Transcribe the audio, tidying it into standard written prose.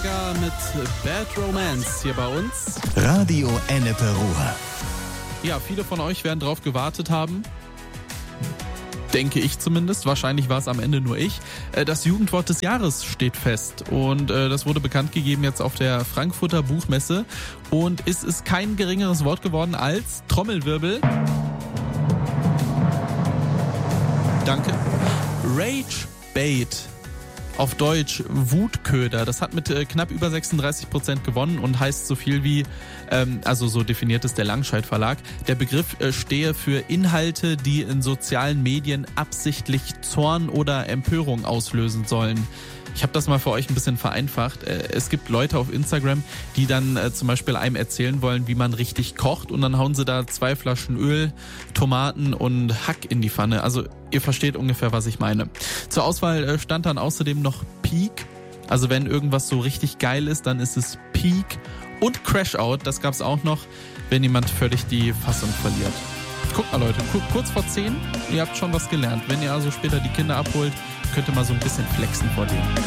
Gaga mit Bad Romance hier bei uns. Radio Ennepe Ruhr. Ja, viele von euch werden drauf gewartet haben. Denke ich zumindest. Wahrscheinlich war es am Ende nur ich. Das Jugendwort des Jahres steht fest. Und das wurde bekannt gegeben jetzt auf der Frankfurter Buchmesse. Und es ist kein geringeres Wort geworden als Trommelwirbel. Danke. Rage Bait. Auf Deutsch Wutköder. Das hat mit knapp über 36% gewonnen und heißt so viel wie, also so definiert es der Langscheid Verlag, der Begriff stehe für Inhalte, die in sozialen Medien absichtlich Zorn oder Empörung auslösen sollen. Ich habe das mal für euch ein bisschen vereinfacht. Es gibt Leute auf Instagram, die dann zum Beispiel einem erzählen wollen, wie man richtig kocht und dann hauen sie da 2 Flaschen Öl, Tomaten und Hack in die Pfanne. Also ihr versteht ungefähr, was ich meine. Zur Auswahl stand dann außerdem noch Peak. Also wenn irgendwas so richtig geil ist, dann ist es Peak. Und Crash-Out, das gab's auch noch, wenn jemand völlig die Fassung verliert. Guckt mal Leute, kurz vor 10, ihr habt schon was gelernt. Wenn ihr also später die Kinder abholt, könnt ihr mal so ein bisschen flexen vor denen.